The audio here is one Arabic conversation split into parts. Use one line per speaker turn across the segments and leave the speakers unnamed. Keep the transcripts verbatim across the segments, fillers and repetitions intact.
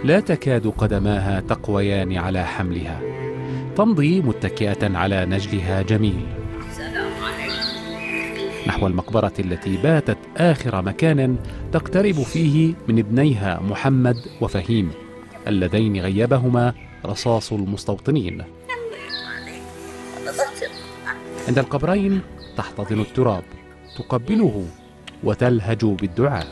لا تكاد قدماها تقويان على حملها. تمضي متكئة على نجلها جميل نحو المقبرة التي باتت آخر مكان تقترب فيه من ابنيها محمد وفهيم اللذين غيبهما رصاص المستوطنين. عند القبرين تحتضن التراب، تقبله وتلهج بالدعاء.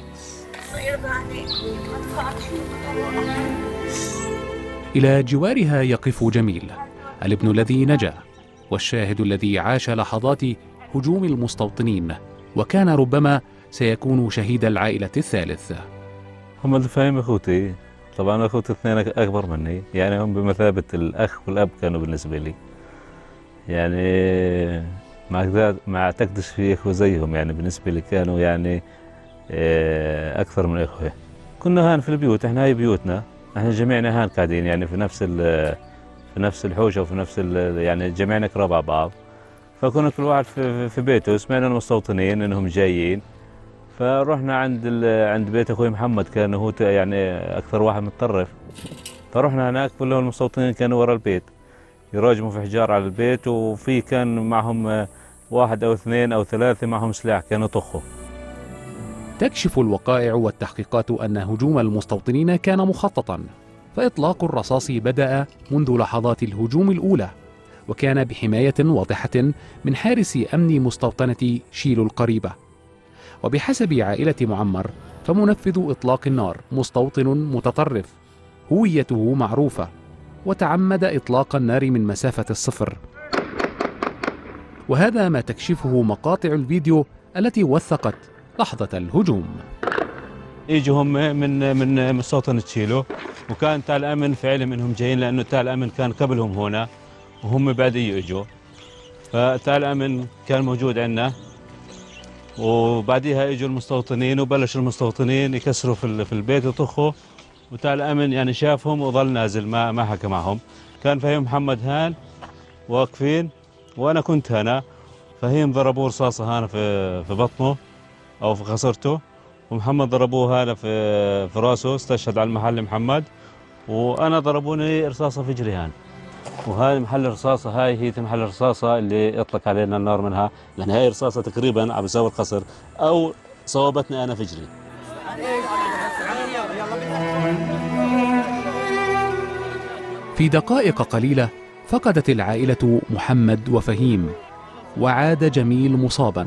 إلى جوارها يقف جميل، الابن الذي نجا والشاهد الذي عاش لحظات هجوم المستوطنين، وكان ربما سيكون شهيد العائلة الثالث.
محمد وفهيم اخوتي، طبعا اخوتي اثنين اكبر مني، يعني هم بمثابة الاخ والاب كانوا بالنسبة لي. يعني ما ما اعتقدش في اخوة زيهم، يعني بالنسبة لي كانوا يعني اكثر من اخوة. كنا هان في البيوت، احنا هاي بيوتنا، احنا جميعنا هان قاعدين يعني في نفس في نفس الحوشة وفي نفس يعني جميعنا قراب على بعض. فكنا كل واحد في, في بيته، سمعنا المستوطنين انهم جايين، فرحنا عند عند بيت اخوي محمد، كان هو يعني اكثر واحد متطرف. فرحنا هناك، كلهم المستوطنين كانوا ورا البيت يراجموا في حجار على البيت، وفي كان معهم واحد او اثنين او ثلاثة معهم سلاح كانوا طخوا.
تكشف الوقائع والتحقيقات أن هجوم المستوطنين كان مخططا، فإطلاق الرصاص بدأ منذ لحظات الهجوم الأولى، وكان بحماية واضحة من حارس أمن مستوطنة شيلو القريبة. وبحسب عائلة معمر فمنفذ إطلاق النار مستوطن متطرف هويته معروفة، وتعمد إطلاق النار من مسافة الصفر. وهذا ما تكشفه مقاطع الفيديو التي وثقت لحظة الهجوم.
اجوا هم من من مستوطنة شيلو، وكان تاع الأمن في علم انهم جايين، لأنه تاع الأمن كان قبلهم هنا وهم بعديه اجوا. فتاع الأمن كان موجود عندنا، وبعديها اجوا المستوطنين، وبلش المستوطنين يكسروا في في البيت وطخوا، وتاع الأمن يعني شافهم وظل نازل، ما ما حكى معهم. كان فهيم محمد هان واقفين، وانا كنت هنا. فهيم ضربوه رصاصة هنا في في بطنه او في خصرته، ومحمد ضربوه هذا في في راسه، استشهد على المحل محمد، وانا ضربوني رصاصه في جريهان. وهاي محل الرصاصه، هاي هي محل الرصاصه اللي يطلق علينا النار منها، لان هاي رصاصه تقريبا على مساوي القصر، او صوبتني انا في جري.
في دقائق قليلة فقدت العائلة محمد وفهيم، وعاد جميل مصابا